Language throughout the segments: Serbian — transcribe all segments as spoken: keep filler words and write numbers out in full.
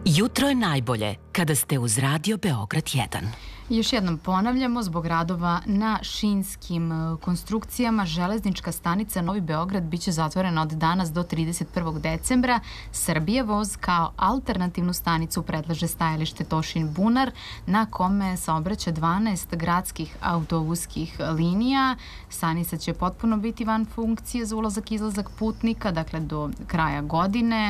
Jutro je najbolje kada ste uz Radio Beograd jedan. Još jednom ponavljamo, zbog radova na šinskim konstrukcijama, železnička stanica Novi Beograd biće zatvorena od danas do trideset prvog decembra. Srbija voz kao alternativnu stanicu predlaže stajalište Tošin Bunar, na kome saobraća dvanaest gradskih autobuskih linija. Stanica će potpuno biti van funkcije za ulazak i izlazak putnika, dakle do kraja godine.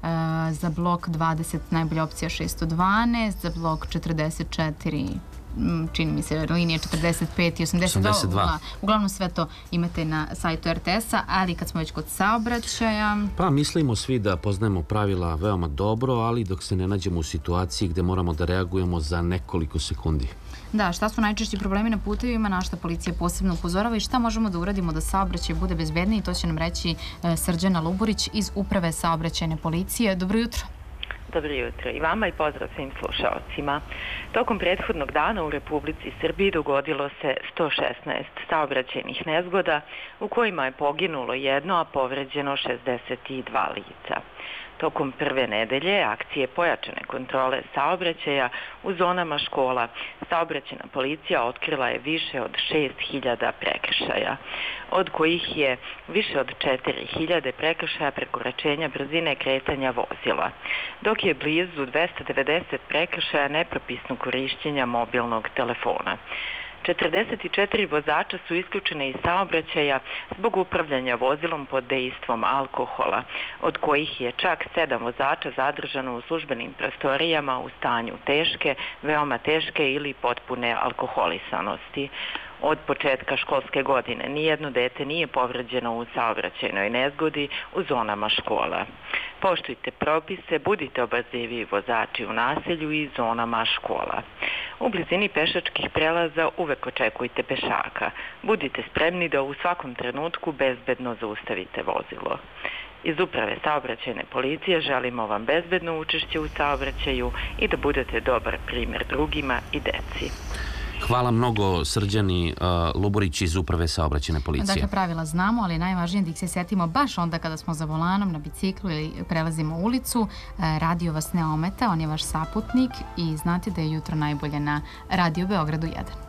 Za blok dvadeset najbolja opcija šesto dvanaest, za blok četrdeset četiri čini mi se linije četrdeset pet i osamdeset dva. osamdeset dva. Uglavnom sve to imate na sajtu er te es-a, ali kad smo već kod saobraćaja... Pa mislimo svi da poznajemo pravila veoma dobro, ali dok se ne nađemo u situaciji gde moramo da reagujemo za nekoliko sekundi. Da, šta su najčešći problemi na putevima, na šta policija posebno upozorava i šta možemo da uradimo da saobraćaj bude bezbedniji, to će nam reći Srđana Luburić iz Uprave saobraćajne policije. Dobro jutro. Dobro jutro i vama i pozdrav svim slušalcima. Tokom prethodnog dana u Republici Srbiji dogodilo se sto šesnaest saobraćajnih nezgoda u kojima je poginulo jedno, a povređeno šezdeset dva lica. Tokom prve nedelje akcije pojačane kontrole saobraćaja u zonama škola, saobraćajna policija otkrila je više od šest hiljada prekršaja, od kojih je više od četiri hiljade prekršaja prekoračenja brzine kretanja vozila, dok je blizu dvesta devedeset prekršaja nepropisnog korišćenja mobilnog telefona. četrdeset četiri vozača su isključene iz saobraćaja zbog upravljanja vozilom pod dejstvom alkohola, od kojih je čak sedam vozača zadržano u službenim prostorijama u stanju teške, veoma teške ili potpune alkoholisanosti. Od početka školske godine nijedno dete nije povređeno u saobraćajnoj nezgodi u zonama škola. Poštujte propise, budite obazrivi vozači u naselju i zonama škola. U blizini pešačkih prelaza uvek očekujte pešaka. Budite spremni da u svakom trenutku bezbedno zaustavite vozilo. Iz Uprave saobraćajne policije želimo vam bezbedno učešće u saobraćaju i da budete dobar primjer drugima i deci. Hvala mnogo Srđani uh, Luburić iz Uprave saobraćajne policije. Dakle, pravila znamo, ali najvažnije da ih se setimo baš onda kada smo za volanom, na biciklu ili prelazimo ulicu. Radio vas ne ometa, on je vaš saputnik i znate da je jutro najbolje na Radio Beogradu jedan.